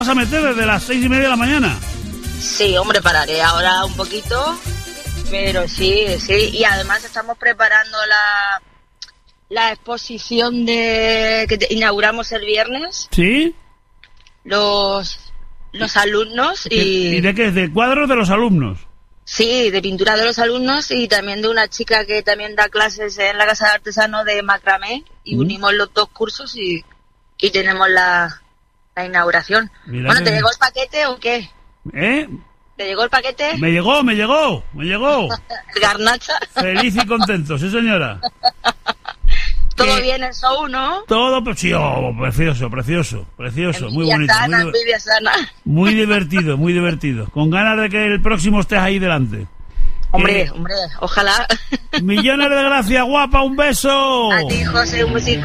vas a meter desde las 6:30 de la mañana. Sí, hombre, pararé ahora un poquito, pero sí. Y además estamos preparando la exposición que inauguramos el viernes. ¿Sí? Los alumnos ¿Y de qué es? ¿De cuadros de los alumnos? Sí, de pintura de los alumnos y también de una chica que también da clases en la Casa de Artesano de macramé y unimos los dos cursos y tenemos la inauguración. Mira bueno, ¿te llegó el paquete o qué? ¿Eh? ¿Te llegó el paquete? Me llegó. El garnacha. Feliz y contento, sí señora. Todo bien el show, ¿no? Todo, pues sí, precioso, muy bonito. Envidia sana. Muy divertido. Con ganas de que el próximo estés ahí delante. Hombre, ojalá. Millones de gracias, guapa, un beso. A ti, José, un besico.